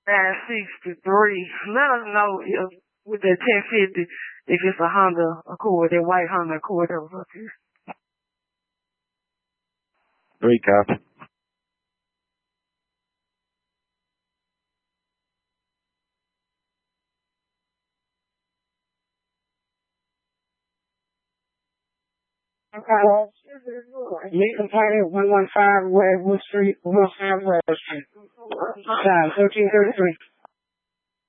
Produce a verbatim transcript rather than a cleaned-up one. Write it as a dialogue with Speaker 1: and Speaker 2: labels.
Speaker 1: nine sixty-three. Let us know if with the ten fifty if it's a Honda Accord, that white Honda Accord that was up here.
Speaker 2: Three copy.
Speaker 1: Okay. Lincoln Party, one one five Redwood Street, one five Redwood Street. Time thirteen thirty-three.